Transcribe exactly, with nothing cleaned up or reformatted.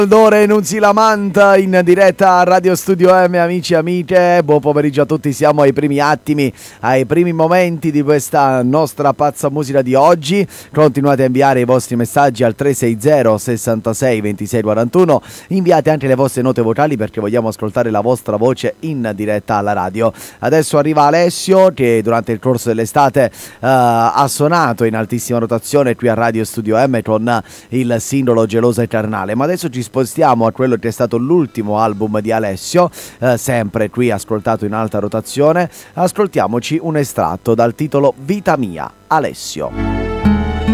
Dore Nunzilamanta in diretta a Radio Studio M, amici e amiche, buon pomeriggio a tutti, siamo ai primi attimi, ai primi momenti di questa nostra pazza musica di oggi. Continuate a inviare i vostri messaggi al tre sei zero sessantasei ventisei quarantuno, inviate anche le vostre note vocali perché vogliamo ascoltare la vostra voce in diretta alla radio. Adesso arriva Alessio che durante il corso dell'estate uh, ha suonato in altissima rotazione qui a Radio Studio M con il singolo Gelosa e Carnale, ma adesso ci spostiamo a quello che è stato l'ultimo album di Alessio, eh, sempre qui ascoltato in alta rotazione. Ascoltiamoci un estratto dal titolo Vita Mia, Alessio.